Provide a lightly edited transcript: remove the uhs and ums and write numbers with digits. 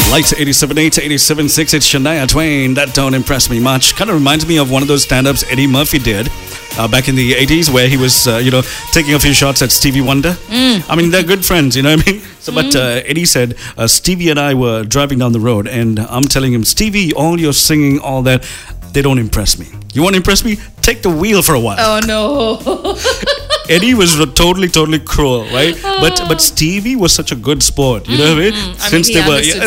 Lights 87.8 to 87.6. It's Shania Twain. That don't impress me much. Kind of reminds me of one of those stand-ups Eddie Murphy did back in the 80s, where he was, taking a few shots at Stevie Wonder. I mean, they're good friends, you know what I mean? So, but Eddie said, Stevie and I were driving down the road, and I'm telling him, Stevie, all your singing, all that, they don't impress me. You want to impress me? Take the wheel for a while. Oh no. Eddie was totally cruel, right? But Stevie was such a good sport, you know what I mean? I mean, he understood